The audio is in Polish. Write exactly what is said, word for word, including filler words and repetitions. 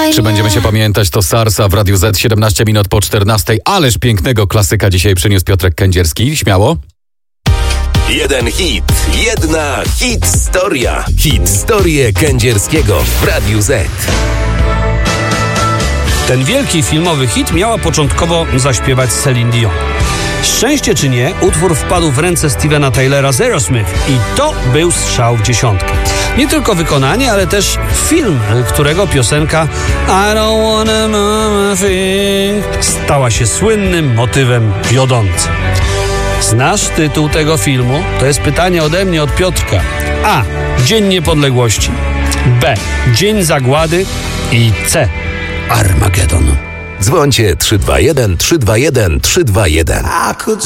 Czy będziemy się pamiętać, to Sarsa w Radiu Z, siedemnaście minut po czternastej. Ależ pięknego klasyka dzisiaj przyniósł Piotrek Kędzierski. Śmiało. Jeden hit, jedna hit-storia. Hit-storię Kędzierskiego w Radiu Z. Ten wielki filmowy hit miała początkowo zaśpiewać Celine Dion. Szczęście czy nie, utwór wpadł w ręce Stevena Tylera z Aerosmith i to był strzał w dziesiątkę. Nie tylko wykonanie, ale też film, którego piosenka I don't wanna mama think stała się słynnym motywem wiodącym. Znasz tytuł tego filmu? To jest pytanie ode mnie, od Piotrka. A. Dzień Niepodległości. B. Dzień Zagłady. I C. Armagedon. Dzwońcie trzy dwa jeden, trzy dwa jeden, trzy dwa jeden. I could